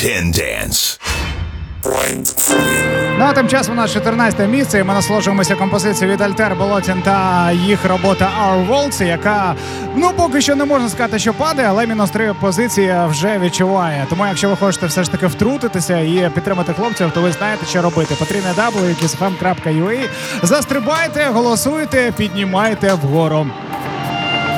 10 Dance. Ну а тим часом у нас 14 місце, і ми насолоджуємося композицією від Альтер Болотін та їх робота Our Worlds, яка, поки що не можна сказати, що падає, але мінус 3 позиції вже відчуває. Тому якщо ви хочете все ж таки втрутитися і підтримати хлопців, то ви знаєте, що робити. www.kissfm.ua. Застрибайте, голосуйте, піднімайте вгору.